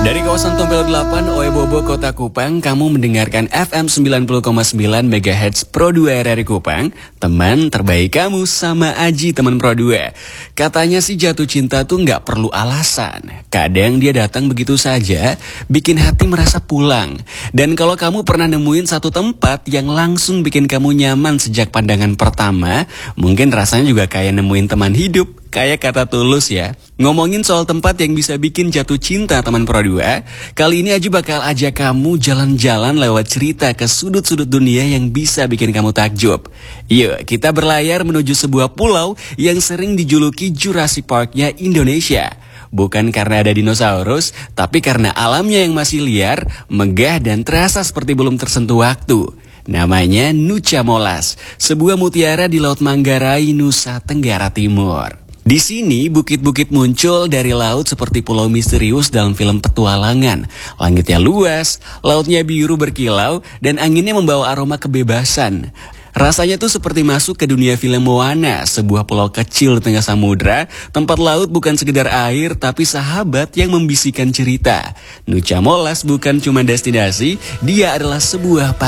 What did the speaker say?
Dari kawasan Tompel 8, Oebobo, Kota Kupang, kamu mendengarkan FM 90,9 MHz Pro 2 RRI Kupang. Teman terbaik kamu sama Aji, teman Pro 2. Katanya sih jatuh cinta tuh nggak perlu alasan. Kadang dia datang begitu saja, bikin hati merasa pulang. Dan kalau kamu pernah nemuin satu tempat yang langsung bikin kamu nyaman sejak pandangan pertama, mungkin rasanya juga kayak nemuin teman hidup. Kayak kata Tulus ya. Ngomongin soal tempat yang bisa bikin jatuh cinta teman Pro 2, kali ini Aji bakal ajak kamu jalan-jalan lewat cerita ke sudut-sudut dunia yang bisa bikin kamu takjub. Yuk, kita berlayar menuju sebuah pulau yang sering dijuluki Jurassic Park-nya Indonesia. Bukan karena ada dinosaurus, tapi karena alamnya yang masih liar, megah dan terasa seperti belum tersentuh waktu. Namanya Nucha Molas, sebuah mutiara di Laut Manggarai, Nusa Tenggara Timur. Di sini bukit-bukit muncul dari laut seperti pulau misterius dalam film petualangan. Langitnya luas, lautnya biru berkilau, dan anginnya membawa aroma kebebasan. Rasanya tuh seperti masuk ke dunia film Moana, sebuah pulau kecil di tengah samudra. Tempat laut bukan sekedar air, tapi sahabat yang membisikkan cerita. Nucha Molas bukan cuma destinasi, dia adalah sebuah